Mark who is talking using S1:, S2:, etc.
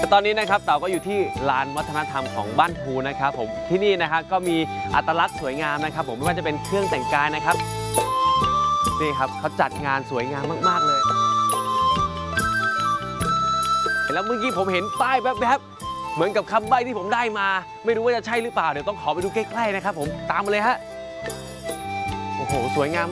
S1: ตอนนี้นะครับเต่าก็อยู่ที่ลานวัฒนธรรมของบ้านภูนะครับผมที่นี่นะครับก็มีอัตลักษณ์สวยงามนะครับผมไม่ว่าจะเป็นเครื่องแต่งกายนะครับนี่ครับเขาจัดงานสวยงามมากๆเลยแล้วเมื่อกี้ผมเห็นป้ายแวบๆเหมือนกับคำใบ้ที่ผมได้มาไม่รู้ว่าจะใช่หรือเปล่าเดี๋ยวต้องขอไปดูใกล้ๆนะครับผมตามมาเลยฮะโอ้โหสวยงาม